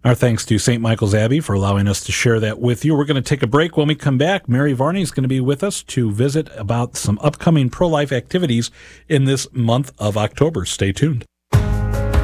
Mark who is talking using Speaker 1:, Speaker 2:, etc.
Speaker 1: Our thanks to St. Michael's Abbey for allowing us to share that with you. We're going to take a break. When we come back, Mary Varney is going to be with us to visit about some upcoming pro-life activities in this month of October. Stay tuned.